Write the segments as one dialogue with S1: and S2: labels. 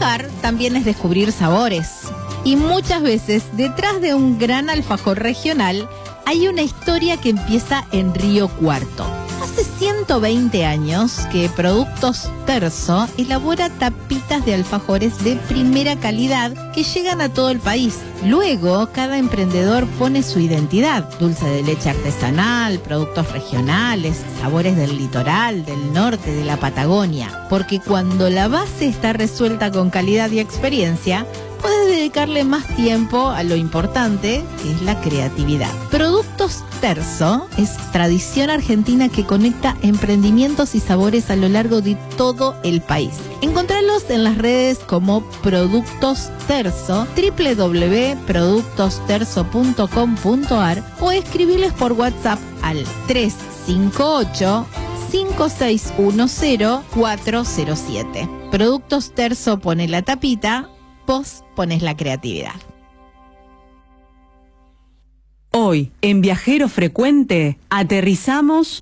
S1: Viajar también es descubrir sabores. Y muchas veces, detrás de un gran alfajor regional, hay una historia que empieza en Río Cuarto. Hace 120 años que Productos Terzo elabora tapitas de alfajores de primera calidad que llegan a todo el país. Luego, cada emprendedor pone su identidad: dulce de leche artesanal, productos regionales, sabores del litoral, del norte, de la Patagonia. Porque cuando la base está resuelta con calidad y experiencia, puedes dedicarle más tiempo a lo importante, que es la creatividad. Productos Terzo es tradición argentina que conecta emprendimientos y sabores a lo largo de todo el país. Encontralos en las redes como Productos Terzo, www.productosterzo.com.ar, o escribirles por WhatsApp al 358-5610-407. Productos Terzo pone la tapita, vos pones la creatividad.
S2: Hoy, en Viajero Frecuente, aterrizamos.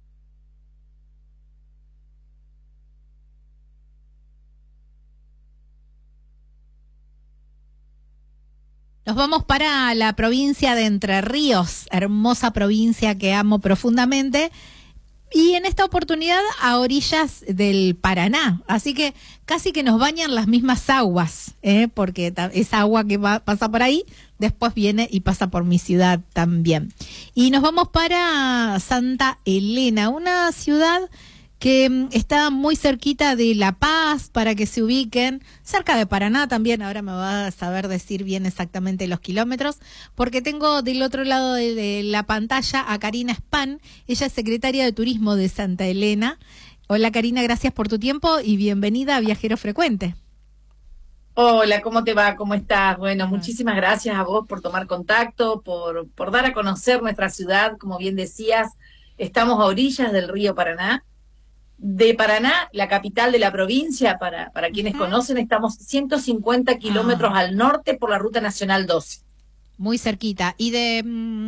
S1: Nos vamos para la provincia de Entre Ríos, hermosa provincia que amo profundamente. Y en esta oportunidad a orillas del Paraná, así que casi que nos bañan las mismas aguas, porque esa agua que pasa por ahí, después viene y pasa por mi ciudad también. Y nos vamos para Santa Elena, una ciudad que está muy cerquita de La Paz, para que se ubiquen, cerca de Paraná también. Ahora me va a saber decir bien exactamente los kilómetros, porque tengo del otro lado de la pantalla a Karina Span. Ella es secretaria de Turismo de Santa Elena. Hola Karina, gracias por tu tiempo y bienvenida a Viajero Frecuente.
S3: Hola, ¿cómo te va? ¿Cómo estás? Bueno, muchísimas gracias a vos por tomar contacto, por dar a conocer nuestra ciudad. Como bien decías, estamos a orillas del río Paraná. De Paraná, la capital de la provincia, para quienes conocen, estamos 150 kilómetros al norte por la Ruta Nacional 12.
S1: Muy cerquita. ¿Y de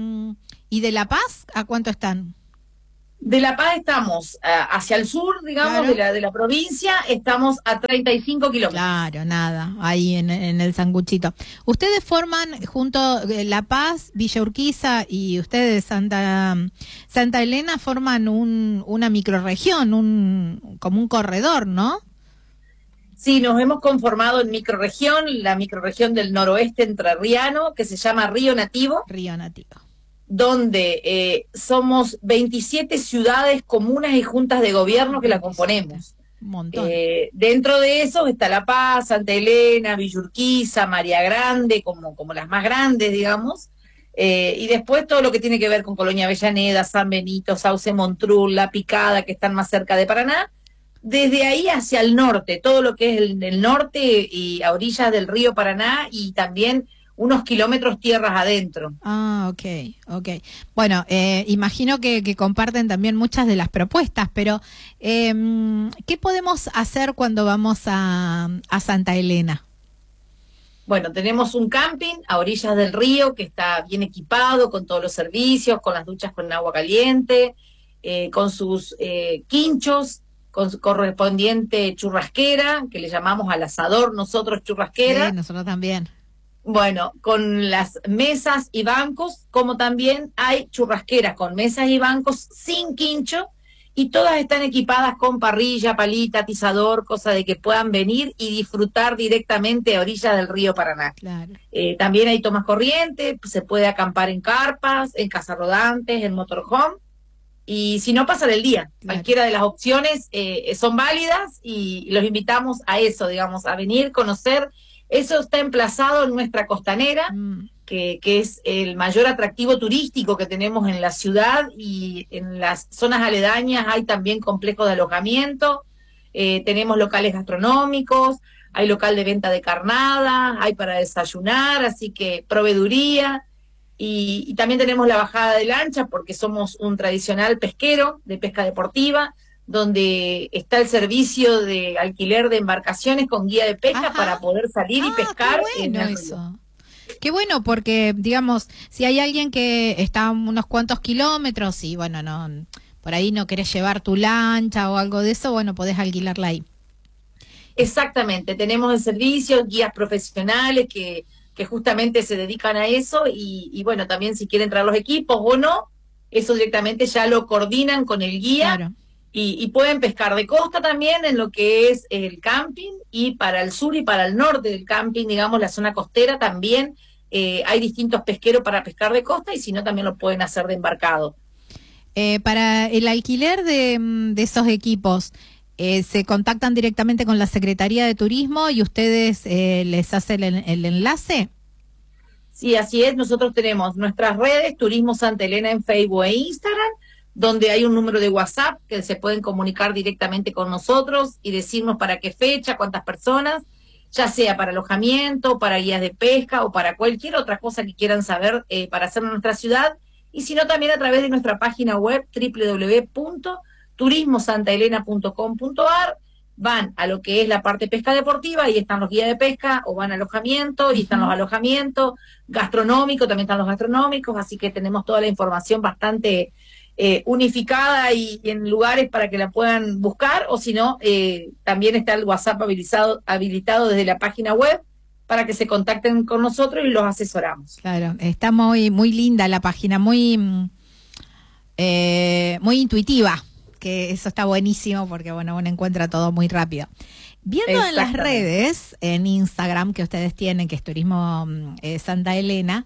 S1: La Paz a cuánto están?
S3: De La Paz estamos hacia el sur, digamos, claro, de la provincia, estamos a 35 kilómetros.
S1: Claro, nada, ahí en el sanguchito. Ustedes forman junto La Paz, Villa Urquiza y ustedes Santa Elena forman una microrregión, como un corredor, ¿no?
S3: Sí, nos hemos conformado en microrregión, la microrregión del noroeste entrerriano, que se llama Río Nativo.
S1: Río Nativo.
S3: Donde somos 27 ciudades, comunas y juntas de gobierno que la componemos.
S1: Un montón.
S3: Dentro de eso está La Paz, Santa Elena, Villa Urquiza, María Grande, como las más grandes, digamos. Y después todo lo que tiene que ver con Colonia Avellaneda, San Benito, Sauce Montrul, La Picada, que están más cerca de Paraná. Desde ahí hacia el norte, todo lo que es el norte y a orillas del río Paraná, y también unos kilómetros tierras adentro.
S1: Ah, ok. Bueno, imagino que comparten también muchas de las propuestas, pero ¿qué podemos hacer cuando vamos a Santa Elena?
S3: Bueno, tenemos un camping a orillas del río que está bien equipado, con todos los servicios, con las duchas con agua caliente, con sus quinchos, con su correspondiente churrasquera, que le llamamos al asador nosotros churrasquera.
S1: Sí, nosotros también.
S3: Bueno, con las mesas y bancos, como también hay churrasqueras con mesas y bancos sin quincho, y todas están equipadas con parrilla, palita, atizador, cosa de que puedan venir y disfrutar directamente a orillas del río Paraná.
S1: Claro.
S3: También hay tomas corrientes, se puede acampar en carpas, en casas rodantes, en motorhome, y si no, pasar el día. Claro. Cualquiera de las opciones son válidas, y los invitamos a eso, digamos, a venir, conocer. Eso está emplazado en nuestra costanera, que es el mayor atractivo turístico que tenemos en la ciudad, y en las zonas aledañas hay también complejos de alojamiento, tenemos locales gastronómicos, hay local de venta de carnadas, hay para desayunar, así que proveeduría, y también tenemos la bajada de lancha, porque somos un tradicional pesquero de pesca deportiva, donde está el servicio de alquiler de embarcaciones con guía de pesca para poder salir y pescar.
S1: Qué bueno eso. Qué bueno, porque, digamos, si hay alguien que está a unos cuantos kilómetros y, bueno, no, por ahí no querés llevar tu lancha o algo de eso, bueno, podés alquilarla ahí.
S3: Exactamente, tenemos el servicio, guías profesionales que justamente se dedican a eso y bueno, también si quieren traer los equipos o no, eso directamente ya lo coordinan con el guía.
S1: Claro.
S3: Y pueden pescar de costa también en lo que es el camping, y para el sur y para el norte del camping, digamos, la zona costera también hay distintos pesqueros para pescar de costa, y si no también lo pueden hacer de embarcado.
S1: Para el alquiler de esos equipos, ¿se contactan directamente con la Secretaría de Turismo y ustedes les hacen el enlace?
S3: Sí, así es. Nosotros tenemos nuestras redes, Turismo Santa Elena en Facebook e Instagram, donde hay un número de WhatsApp que se pueden comunicar directamente con nosotros y decirnos para qué fecha, cuántas personas, ya sea para alojamiento, para guías de pesca o para cualquier otra cosa que quieran saber para hacer en nuestra ciudad. Y si no, también a través de nuestra página web www.turismosantaelena.com.ar, van a lo que es la parte pesca deportiva, y están los guías de pesca, o van a alojamiento, y están los alojamientos, gastronómicos, también están los gastronómicos, así que tenemos toda la información bastante unificada y en lugares para que la puedan buscar, o si no, también está el WhatsApp habilitado desde la página web para que se contacten con nosotros y los asesoramos.
S1: Claro, está muy linda la página, muy intuitiva, que eso está buenísimo porque bueno, uno encuentra todo muy rápido. Viendo en las redes, en Instagram que ustedes tienen, que es Turismo Santa Elena,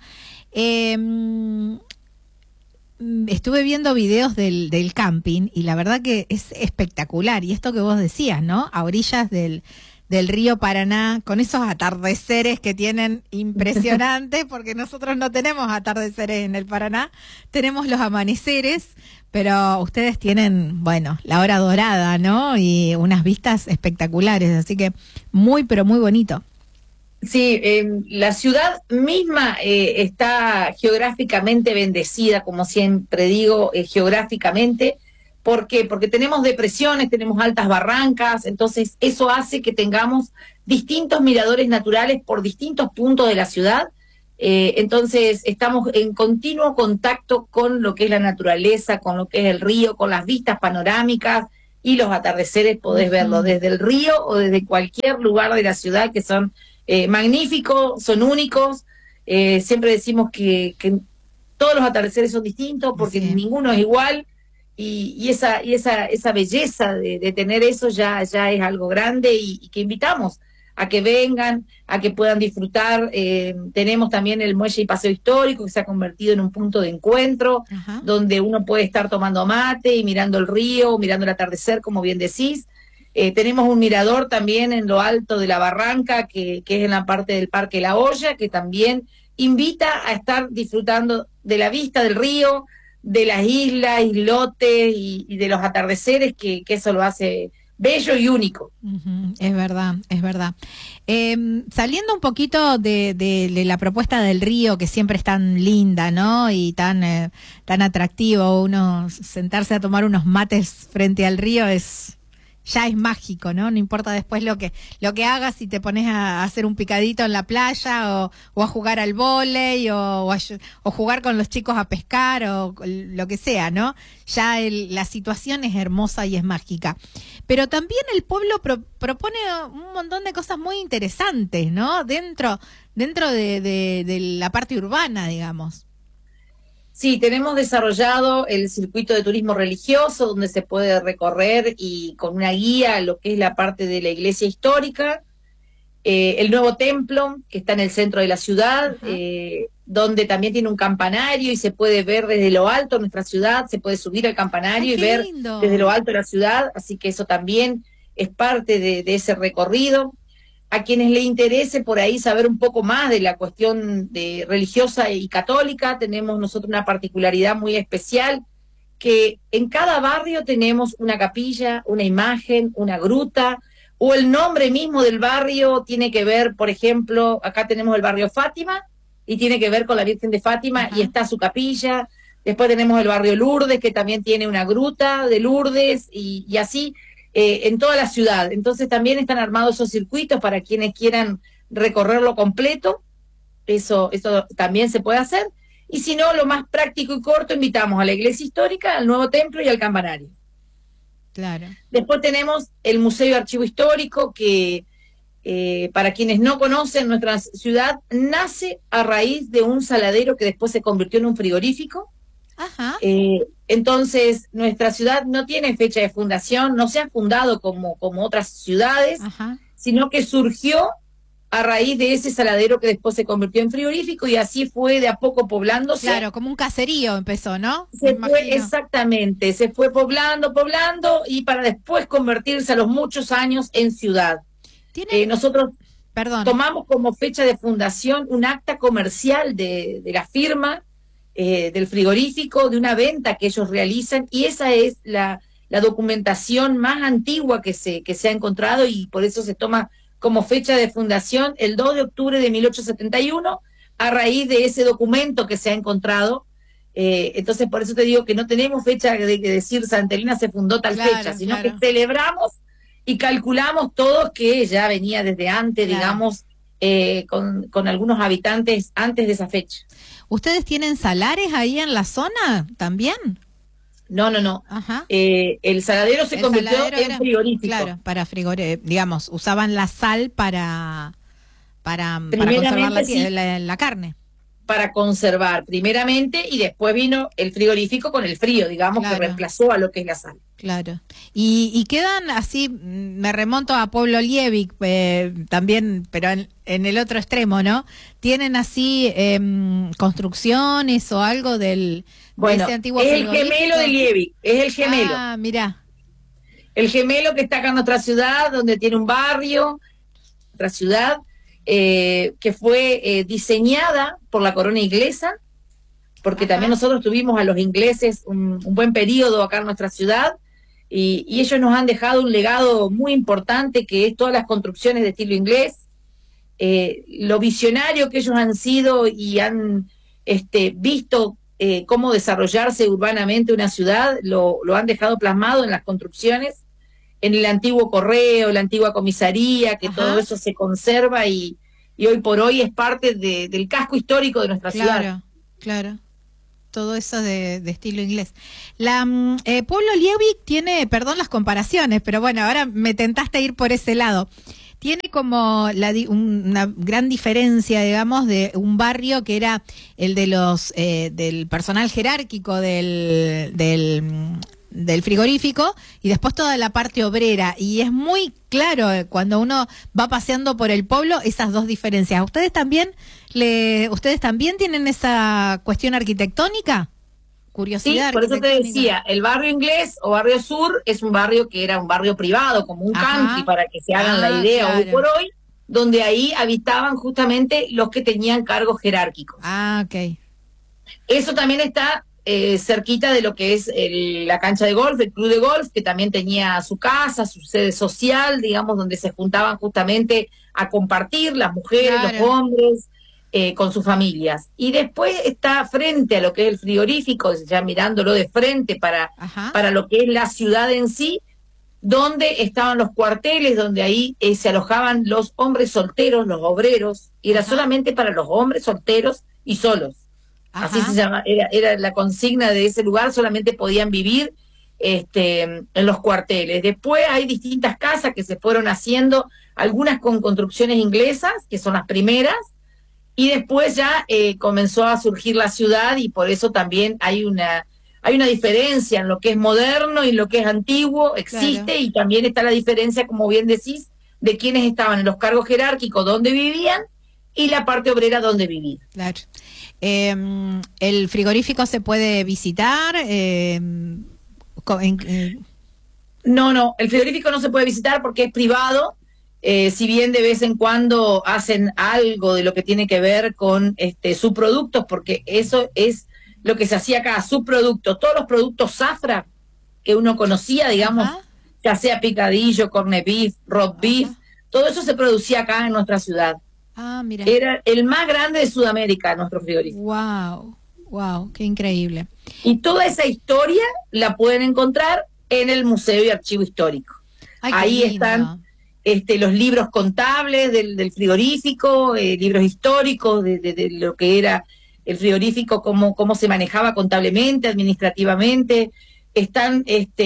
S1: estuve viendo videos del camping y la verdad que es espectacular. Y esto que vos decías, ¿no? A orillas del río Paraná, con esos atardeceres que tienen impresionantes, porque nosotros no tenemos atardeceres en el Paraná, tenemos los amaneceres, pero ustedes tienen, bueno, la hora dorada, ¿no? Y unas vistas espectaculares, así que pero muy bonito.
S3: Sí, la ciudad misma está geográficamente bendecida, como siempre digo, geográficamente. ¿Por qué? Porque tenemos depresiones, tenemos altas barrancas, entonces eso hace que tengamos distintos miradores naturales por distintos puntos de la ciudad. Entonces estamos en continuo contacto con lo que es la naturaleza, con lo que es el río, con las vistas panorámicas, y los atardeceres podés verlo desde el río o desde cualquier lugar de la ciudad, que son magníficos, son únicos. Siempre decimos que todos los atardeceres son distintos porque ninguno es igual, y esa belleza de tener eso ya es algo grande, y que invitamos a que vengan, a que puedan disfrutar. Tenemos también el muelle y paseo histórico, que se ha convertido en un punto de encuentro, donde uno puede estar tomando mate y mirando el río, mirando el atardecer, como bien decís. Tenemos un mirador también en lo alto de la barranca, que es en la parte del Parque La Olla, que también invita a estar disfrutando de la vista del río, de las islas, islotes y de los atardeceres, que eso lo hace bello y único.
S1: Es verdad, es verdad. Saliendo un poquito de la propuesta del río, que siempre es tan linda, ¿no? Y tan atractivo, uno sentarse a tomar unos mates frente al río ya es mágico, ¿no? No importa después lo que hagas, si te pones a hacer un picadito en la playa o a jugar al vóley o jugar con los chicos a pescar o lo que sea, ¿no? Ya la situación es hermosa y es mágica. Pero también el pueblo propone un montón de cosas muy interesantes, ¿no? Dentro de la parte urbana, digamos.
S3: Sí, tenemos desarrollado el circuito de turismo religioso, donde se puede recorrer y con una guía lo que es la parte de la iglesia histórica, el nuevo templo que está en el centro de la ciudad, donde también tiene un campanario y se puede ver desde lo alto nuestra ciudad, se puede subir al campanario y ver desde lo alto la ciudad, así que eso también es parte de ese recorrido. A quienes le interese por ahí saber un poco más de la cuestión religiosa y católica, tenemos nosotros una particularidad muy especial, que en cada barrio tenemos una capilla, una imagen, una gruta, o el nombre mismo del barrio tiene que ver, por ejemplo, acá tenemos el barrio Fátima, y tiene que ver con la Virgen de Fátima, y está su capilla. Después tenemos el barrio Lourdes, que también tiene una gruta de Lourdes, y así en toda la ciudad. Entonces también están armados esos circuitos para quienes quieran recorrerlo completo. Eso también se puede hacer. Y si no, lo más práctico y corto, invitamos a la iglesia histórica, al nuevo templo y al campanario.
S1: Claro.
S3: Después tenemos el Museo y Archivo Histórico, que para quienes no conocen, nuestra ciudad nace a raíz de un saladero que después se convirtió en un frigorífico.
S1: Ajá.
S3: Entonces, nuestra ciudad no tiene fecha de fundación, no se ha fundado como otras ciudades,
S1: Ajá.
S3: sino que surgió a raíz de ese saladero que después se convirtió en frigorífico y así fue de a poco poblándose.
S1: Claro, como un caserío empezó, ¿no?
S3: Se fue, exactamente, se fue poblando y para después convertirse a los muchos años en ciudad. Nosotros tomamos como fecha de fundación un acta comercial de la firma del frigorífico, de una venta que ellos realizan, y esa es la documentación más antigua que se ha encontrado, y por eso se toma como fecha de fundación el 2 de octubre de 1871, a raíz de ese documento que se ha encontrado. Entonces, por eso te digo que no tenemos fecha de decir Santa Elena se fundó tal fecha, sino que celebramos y calculamos todos que ya venía desde antes, digamos, con algunos habitantes antes de esa fecha.
S1: ¿Ustedes tienen salares ahí en la zona también?
S3: No.
S1: Ajá.
S3: El saladero se convirtió en frigorífico.
S1: Claro, para digamos, usaban la sal para conservar la carne.
S3: Para conservar, primeramente, y después vino el frigorífico con el frío, digamos, que reemplazó a lo que es la sal.
S1: Claro. Y quedan así, me remonto a Pueblo Liebig, también, pero en el otro extremo, ¿no? ¿Tienen así construcciones o algo de ese antiguo frigorífico?
S3: Es el gemelo de Liebig, es el gemelo.
S1: Ah, mirá.
S3: El gemelo que está acá en nuestra ciudad, donde tiene un barrio, otra ciudad, que fue diseñada por la corona inglesa, porque también nosotros tuvimos a los ingleses un buen periodo acá en nuestra ciudad, y ellos nos han dejado un legado muy importante, que es todas las construcciones de estilo inglés, lo visionario que ellos han sido y han visto cómo desarrollarse urbanamente una ciudad, lo han dejado plasmado en las construcciones, en el antiguo correo, la antigua comisaría, que todo eso se conserva y hoy por hoy es parte del casco histórico de nuestra ciudad.
S1: Claro. Todo eso de estilo inglés. Pueblo Liebig tiene, perdón las comparaciones, pero bueno, ahora me tentaste ir por ese lado. Tiene como una gran diferencia, digamos, de un barrio que era el de del personal jerárquico del frigorífico, y después toda la parte obrera, y es muy claro cuando uno va paseando por el pueblo esas dos diferencias. ¿Ustedes también tienen esa cuestión arquitectónica? Curiosidad.
S3: Sí, por eso te decía, el barrio inglés o barrio sur es un barrio que era un barrio privado, como un country, para que se hagan la idea, hoy por hoy, donde ahí habitaban justamente los que tenían cargos jerárquicos.
S1: Ok.
S3: Eso también está cerquita de lo que es la cancha de golf, el club de golf, que también tenía su casa, su sede social, digamos, donde se juntaban justamente a compartir las mujeres, los hombres, con sus familias. Y después está frente a lo que es el frigorífico, ya mirándolo de frente para lo que es la ciudad en sí, donde estaban los cuarteles, donde ahí se alojaban los hombres solteros, los obreros, y era solamente para los hombres solteros y solos. Así se llama, era la consigna de ese lugar, solamente podían vivir en los cuarteles. Después hay distintas casas que se fueron haciendo, algunas con construcciones inglesas, que son las primeras, y después ya comenzó a surgir la ciudad, y por eso también hay una diferencia en lo que es moderno y lo que es antiguo, existe, y también está la diferencia, como bien decís, de quienes estaban en los cargos jerárquicos donde vivían y la parte obrera donde vivían.
S1: Claro. ¿El frigorífico se puede visitar?
S3: No, el frigorífico no se puede visitar porque es privado, si bien de vez en cuando hacen algo de lo que tiene que ver con subproductos, porque eso es lo que se hacía acá, subproductos, todos los productos Zafra que uno conocía, digamos, ya sea picadillo, corned beef, roast beef, todo eso se producía acá en nuestra ciudad.
S1: Mira.
S3: Era el más grande de Sudamérica, nuestro frigorífico.
S1: Wow, qué increíble.
S3: Y toda esa historia la pueden encontrar en el Museo y Archivo Histórico. Ahí están los libros contables del frigorífico, libros históricos de lo que era el frigorífico, cómo se manejaba contablemente, administrativamente, están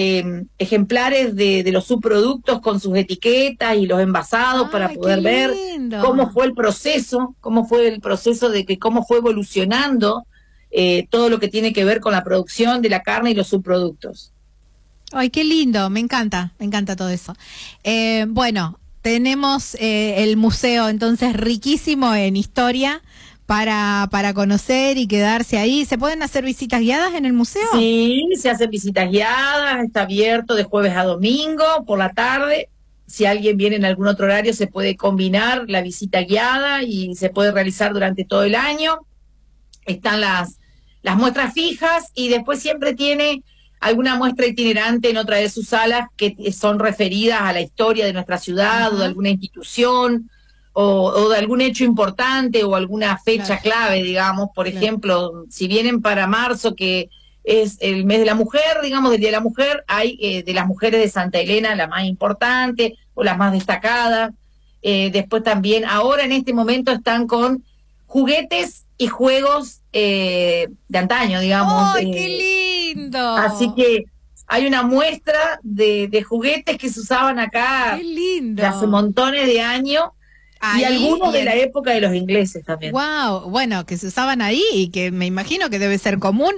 S3: ejemplares de los subproductos con sus etiquetas y los envasados para poder ver cómo fue el proceso, cómo de que cómo fue evolucionando todo lo que tiene que ver con la producción de la carne y los subproductos.
S1: Ay, qué lindo, me encanta todo eso. Bueno, tenemos el museo entonces riquísimo en historia para conocer y quedarse ahí. ¿Se pueden hacer visitas guiadas en el museo?
S3: Sí, se hacen visitas guiadas, está abierto de jueves a domingo por la tarde. Si alguien viene en algún otro horario, se puede combinar la visita guiada y se puede realizar durante todo el año. Están las muestras fijas y después siempre tiene alguna muestra itinerante en otra de sus salas que son referidas a la historia de nuestra ciudad o de alguna institución o de algún hecho importante o alguna fecha clave, digamos. Por ejemplo, si vienen para marzo, que es el mes de la mujer, digamos, del Día de la Mujer, hay de las mujeres de Santa Elena la más importante o las más destacadas. Después también, ahora en este momento están con juguetes y juegos de antaño, digamos.
S1: ¡Ay, qué lindo!
S3: Así que hay una muestra de juguetes que se usaban acá hace montones de años. Y algunos de la época de los ingleses también.
S1: Wow, bueno, que se usaban ahí y que me imagino que debe ser común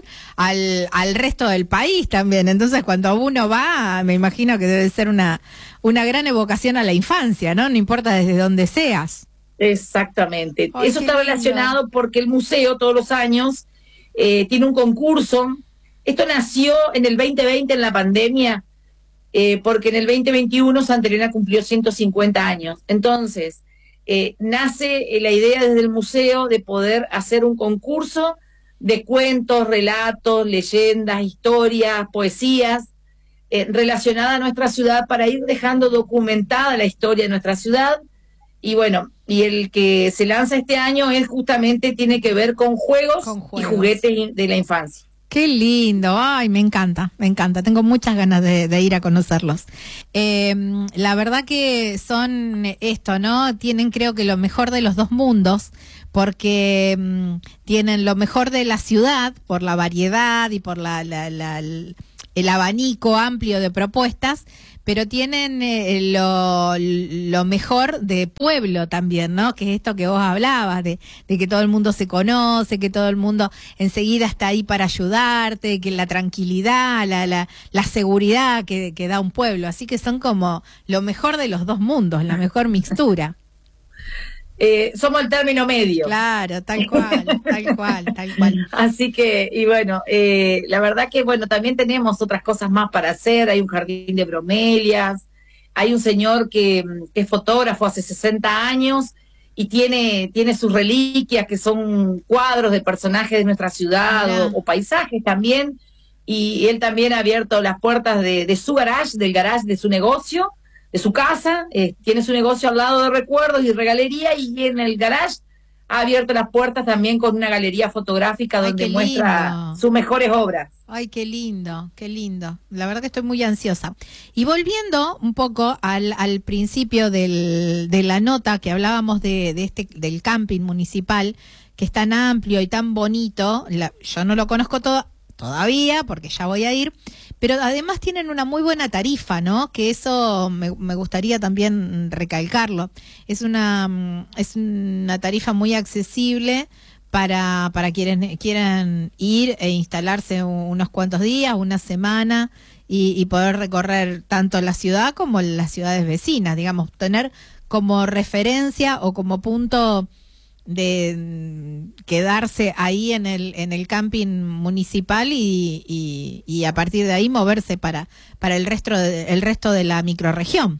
S1: al resto del país también. Entonces, cuando uno va, me imagino que debe ser una gran evocación a la infancia, ¿no? No importa desde dónde seas.
S3: Exactamente. Eso está relacionado porque el museo todos los años tiene un concurso. Esto nació en el 2020, en la pandemia, porque en el 2021 Santa Elena cumplió 150 años. Entonces, nace la idea desde el museo de poder hacer un concurso de cuentos, relatos, leyendas, historias, poesías relacionadas a nuestra ciudad para ir dejando documentada la historia de nuestra ciudad. Y bueno, y el que se lanza este año tiene que ver con juegos y juguetes de la infancia.
S1: Qué lindo, ay, me encanta, tengo muchas ganas de ir a conocerlos. La verdad que son esto, ¿no? Tienen creo que lo mejor de los dos mundos, porque tienen lo mejor de la ciudad por la variedad y por el abanico amplio de propuestas, pero tienen lo mejor de pueblo también, ¿no? Que es esto que vos hablabas, de que todo el mundo se conoce, que todo el mundo enseguida está ahí para ayudarte, que la tranquilidad, la seguridad que da un pueblo. Así que son como lo mejor de los dos mundos, la mejor mixtura.
S3: Somos el término medio.
S1: Claro, tal cual.
S3: Así que, y bueno, la verdad que, bueno, también tenemos otras cosas más para hacer. Hay un jardín de bromelias, hay un señor que es fotógrafo hace 60 años y tiene sus reliquias, que son cuadros de personajes de nuestra ciudad o paisajes también, y él también ha abierto las puertas de su garage, del garage de su negocio, de su casa. Tiene su negocio al lado de recuerdos y regalería, y en el garage ha abierto las puertas también con una galería fotográfica donde muestra sus mejores obras.
S1: Ay, qué lindo. La verdad que estoy muy ansiosa. Y volviendo un poco al principio de la nota que hablábamos del camping municipal, que es tan amplio y tan bonito, yo no lo conozco todavía porque ya voy a ir, pero además tienen una muy buena tarifa, ¿no? Que eso me gustaría también recalcarlo. Es una tarifa muy accesible para quienes quieran ir e instalarse unos cuantos días, una semana, y poder recorrer tanto la ciudad como las ciudades vecinas, digamos, tener como referencia o como punto de quedarse ahí en el camping municipal y a partir de ahí moverse para el resto de la microrregión.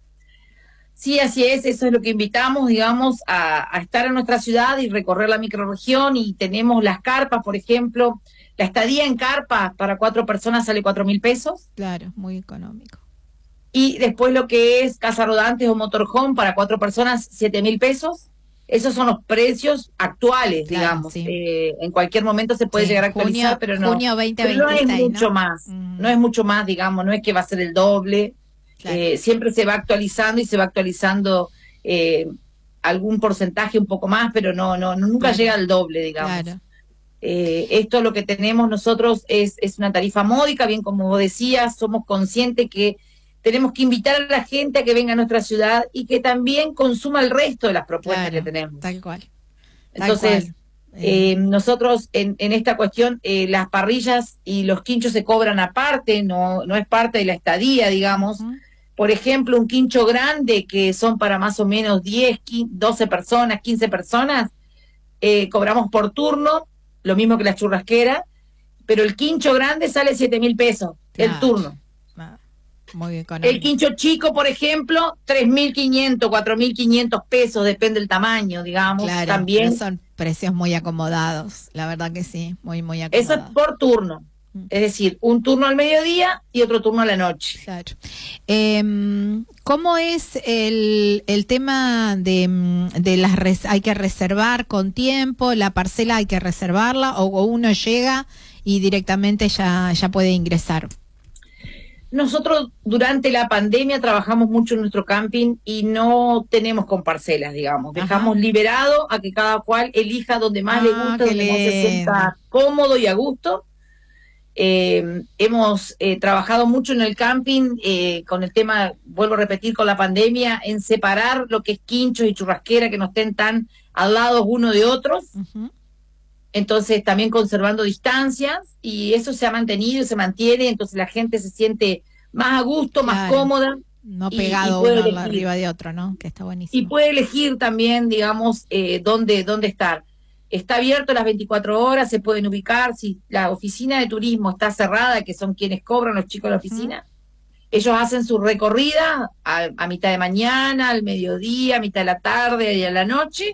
S3: Sí, así es, eso es lo que invitamos, digamos, a estar en nuestra ciudad y recorrer la microrregión. Y tenemos las carpas, por ejemplo, la estadía en carpa para 4 personas sale 4.000 pesos.
S1: Claro, muy económico.
S3: Y después lo que es casa rodantes o motorhome para 4 personas, 7.000 pesos. Esos son los precios actuales, claro, digamos. Sí. En cualquier momento se puede llegar a actualizar, pero no.
S1: Junio 2026,
S3: pero no es mucho más. No es mucho más, digamos. No es que va a ser el doble. Claro. Siempre se va actualizando y se va actualizando algún porcentaje un poco más, pero nunca llega al doble, digamos. Claro. Esto lo que tenemos nosotros es una tarifa módica, bien como vos decías, somos conscientes que tenemos que invitar a la gente a que venga a nuestra ciudad y que también consuma el resto de las propuestas que tenemos.
S1: Tal cual.
S3: Entonces, nosotros en esta cuestión, las parrillas y los quinchos se cobran aparte, no es parte de la estadía, digamos. Por ejemplo, un quincho grande, que son para más o menos 10, 12 personas, 15 personas, cobramos por turno, lo mismo que la churrasquera, pero el quincho grande sale 7.000 pesos, el turno.
S1: Muy económico.
S3: El quincho chico, por ejemplo, 3.500, 4.500 pesos, depende del tamaño, digamos.
S1: Claro,
S3: también
S1: son precios muy acomodados, la verdad que sí, muy acomodados.
S3: Eso es por turno, es decir, un turno al mediodía y otro turno a la noche.
S1: Claro. ¿Cómo es el tema de las hay que reservar con tiempo, la parcela hay que reservarla o uno llega y directamente ya puede ingresar?
S3: Nosotros durante la pandemia trabajamos mucho en nuestro camping y no tenemos con parcelas, digamos. Dejamos liberado a que cada cual elija donde más le gusta, donde más se sienta cómodo y a gusto. Hemos trabajado mucho en el camping con el tema, vuelvo a repetir, con la pandemia, en separar lo que es quinchos y churrasquera, que no estén tan al lado uno de otros. Entonces también conservando distancias, y eso se ha mantenido y se mantiene, entonces la gente se siente más a gusto, más cómoda.
S1: No pegado uno arriba de otro, ¿no? Que está buenísimo.
S3: Y puede elegir también, digamos, dónde estar. Está abierto las 24 horas, se pueden ubicar. Si la oficina de turismo está cerrada, que son quienes cobran, los chicos de la oficina, ellos hacen su recorrida a mitad de mañana, al mediodía, a mitad de la tarde y a la noche,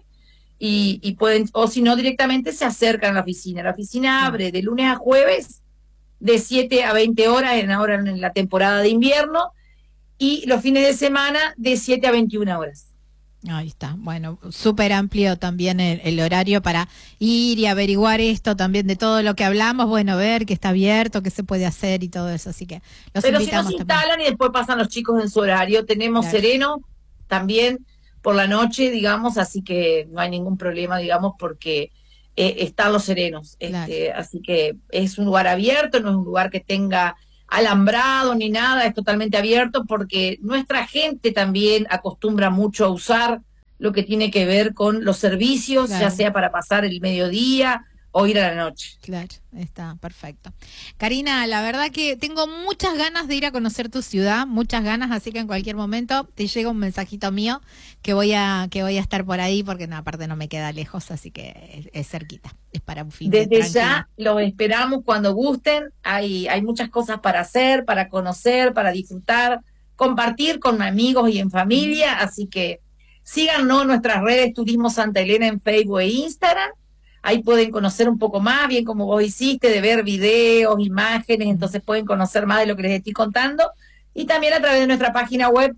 S3: y pueden, o si no, directamente se acercan a la oficina. La oficina abre de lunes a jueves, de 7 a 20 horas, ahora en la temporada de invierno, y los fines de semana de 7 a 21 horas.
S1: Ahí está, bueno, súper amplio también el horario para ir y averiguar esto también de todo lo que hablamos, bueno, ver que está abierto, que se puede hacer y todo eso, así que los
S3: Pero
S1: invitamos.
S3: Si no se instalan y después pasan los chicos en su horario, tenemos sereno también por la noche, digamos, así que no hay ningún problema, digamos, porque están los serenos, así que es un lugar abierto, no es un lugar que tenga alambrado ni nada, es totalmente abierto, porque nuestra gente también acostumbra mucho a usar lo que tiene que ver con los servicios, ya sea para pasar el mediodía o ir a la noche.
S1: Claro, está perfecto. Karina, la verdad que tengo muchas ganas de ir a conocer tu ciudad, muchas ganas, así que en cualquier momento te llega un mensajito mío que voy a estar por ahí, porque aparte no me queda lejos, así que es cerquita, es para un fin de
S3: Desde ya los esperamos cuando gusten, hay muchas cosas para hacer, para conocer, para disfrutar, compartir con amigos y en familia, así que síganos en nuestras redes Turismo Santa Elena en Facebook e Instagram. Ahí pueden conocer un poco más, bien como vos hiciste, de ver videos, imágenes, entonces pueden conocer más de lo que les estoy contando. Y también a través de nuestra página web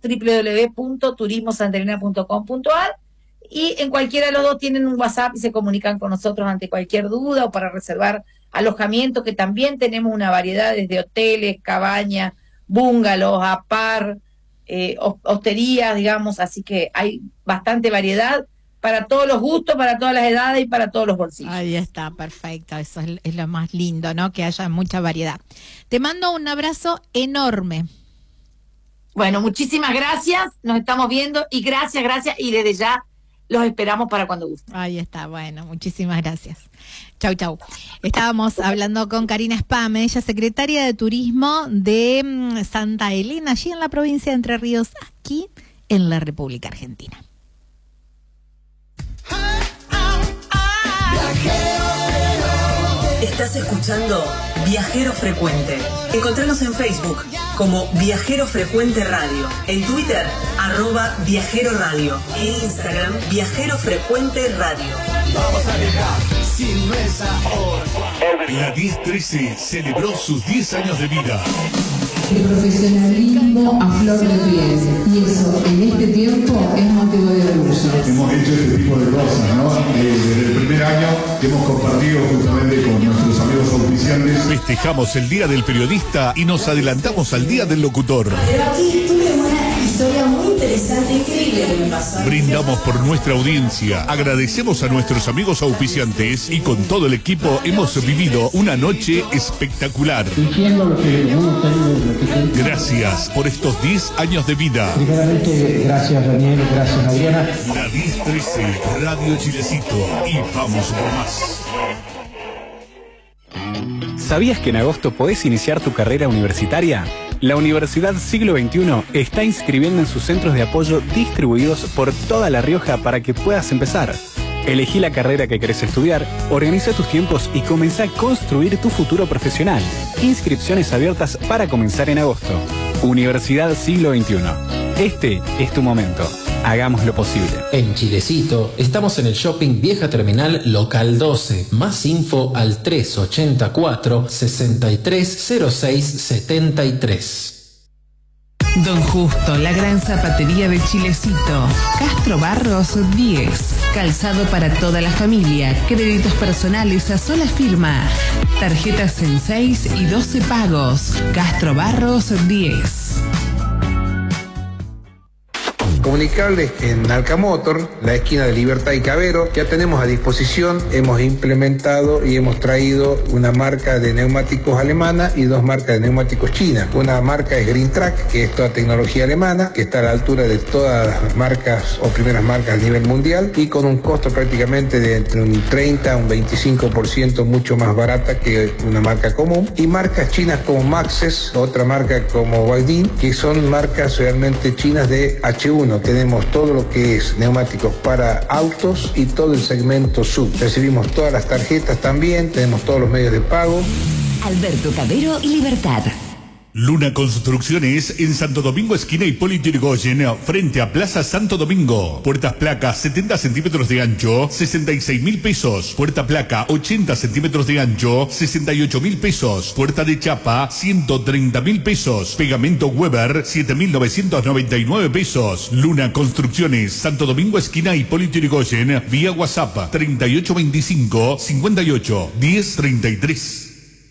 S3: www.turismosantaelena.com.ar, y en cualquiera de los dos tienen un WhatsApp y se comunican con nosotros ante cualquier duda o para reservar alojamiento, que también tenemos una variedad desde hoteles, cabañas, bungalows, apar, hosterías, digamos, así que hay bastante variedad para todos los gustos, para todas las edades y para todos los bolsillos.
S1: Ahí está, perfecto, eso es lo más lindo, ¿no? Que haya mucha variedad. Te mando un abrazo enorme.
S3: Bueno, muchísimas gracias, nos estamos viendo, y gracias, y desde ya los esperamos para cuando gusten.
S1: Ahí está, bueno, muchísimas gracias. Chau, chau. Estábamos hablando con Karina Spame, ella es secretaria de Turismo de Santa Elena, allí en la provincia de Entre Ríos, aquí en la República Argentina.
S2: Estás escuchando Viajero Frecuente. Encontranos en Facebook como Viajero Frecuente Radio, en Twitter @Viajero Radio, en Instagram Viajero Frecuente Radio.
S4: Vamos a viajar, si no es ahora. La 1013 celebró sus 10 años de vida.
S5: El profesionalismo a flor de piel, y eso en este tiempo es motivo de orgullo.
S6: Hemos hecho este tipo de cosas, ¿no? Desde el primer año hemos compartido justamente con nuestros amigos auspiciantes.
S4: Festejamos el Día del Periodista y nos adelantamos al Día del Locutor.
S7: Pero aquí tuve una historia muy interesante.
S4: Brindamos por nuestra audiencia, agradecemos a nuestros amigos auspiciantes y con todo el equipo hemos vivido una noche espectacular. Gracias por estos 10 años de vida.
S7: Primeramente, gracias Daniel, gracias Adriana.
S4: La 1013, Radio Chilecito y vamos por más.
S8: ¿Sabías que en agosto podés iniciar tu carrera universitaria? La Universidad Siglo XXI está inscribiendo en sus centros de apoyo distribuidos por toda La Rioja para que puedas empezar. Elegí la carrera que querés estudiar, organiza tus tiempos y comenzá a construir tu futuro profesional. Inscripciones abiertas para comenzar en agosto. Universidad Siglo XXI. Este es tu momento. Hagamos lo posible.
S9: En Chilecito estamos en el Shopping Vieja Terminal Local 12. Más info al 384-6306-73.
S10: Don Justo, la gran zapatería de Chilecito. Castro Barros 10. Calzado para toda la familia. Créditos personales a sola firma. Tarjetas en 6 y 12 pagos. Castro Barros 10.
S11: Comunicarles que en Alcamotor, la esquina de Libertad y Cabero, ya tenemos a disposición, hemos implementado y hemos traído una marca de neumáticos alemana y 2 marcas de neumáticos chinas. Una marca es Green Track, que es toda tecnología alemana, que está a la altura de todas las marcas o primeras marcas a nivel mundial y con un costo prácticamente de entre un 30 a un 25% mucho más barata que una marca común. Y marcas chinas como Maxxis, otra marca como Guaidin, que son marcas realmente chinas de H1. Tenemos todo lo que es neumáticos para autos y todo el segmento sub. Recibimos todas las tarjetas también, tenemos todos los medios de pago.
S12: Alberto Cabero y Libertad.
S4: Luna Construcciones en Santo Domingo, esquina Hipólito Yrigoyen, frente a Plaza Santo Domingo. Puertas placas 70 centímetros de ancho, 66.000 pesos. Puerta placa 80 centímetros de ancho, 68.000 pesos. Puerta de chapa 130.000 pesos. Pegamento Weber 7.999 pesos. Luna Construcciones, Santo Domingo, esquina Hipólito Yrigoyen, vía WhatsApp 3825 58 1033.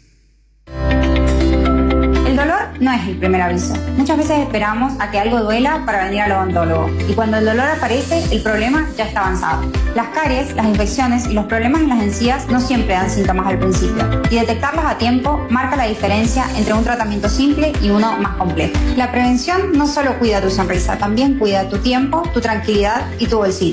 S13: No es el primer aviso. Muchas veces esperamos a que algo duela para venir al odontólogo. Y cuando el dolor aparece, el problema ya está avanzado. Las caries, las infecciones y los problemas en las encías no siempre dan síntomas al principio. Y detectarlos a tiempo marca la diferencia entre un tratamiento simple y uno más complejo. La prevención no solo cuida tu sonrisa, también cuida tu tiempo, tu tranquilidad y tu bolsillo.